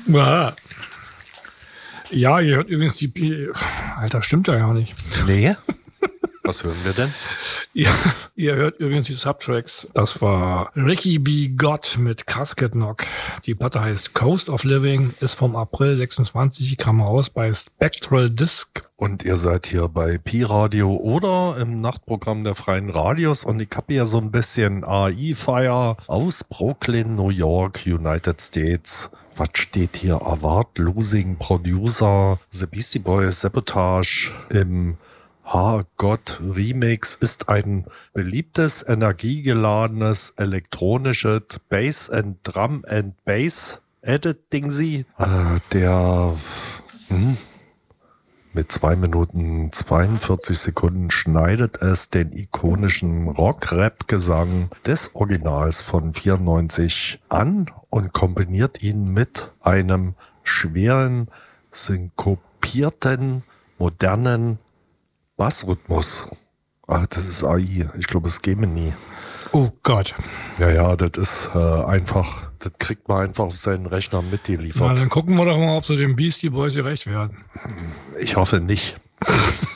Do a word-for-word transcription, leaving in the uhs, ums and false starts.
Ja. Ja, ihr hört übrigens die... Alter, stimmt ja gar nicht. Nee. Was hören wir denn? Ja, ihr hört übrigens die Subtracks. Das war Ricky B. Gott mit Casket Knock. Die Platte heißt Coast of Living, ist vom April sechsundzwanzig, kam raus bei Spectral Disc. Und ihr seid hier bei Pi-Radio oder im Nachtprogramm der Freien Radios. Und ich habe hier so ein bisschen A I-Fire aus Brooklyn, New York, United States. Was steht hier? Award Losing Producer, The Beastie Boys, Sabotage im H-Gott Remix ist ein beliebtes, energiegeladenes, elektronisches Bass and Drum and Bass Editing sie. Äh, der hm, mit zwei Minuten zweiundvierzig Sekunden schneidet es den ikonischen Rock-Rap-Gesang des Originals von vierundneunzig an und kombiniert ihn mit einem schweren, synkopierten, modernen Bassrhythmus. Ah, das ist A I. Ich glaube, es käme nie. Oh Gott. Ja, ja, das ist äh, einfach, das kriegt man einfach auf seinen Rechner mitgeliefert. Na, dann gucken wir doch mal, ob sie den Beastie Boys gerecht werden. Ich hoffe nicht.